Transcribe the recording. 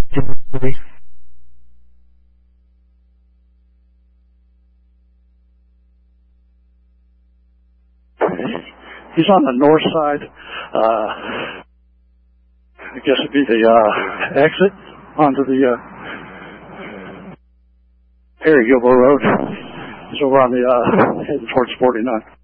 He's on the north side. I guess it'd be the exit onto the Harry Gilbo Road. He's over on the heading towards 49.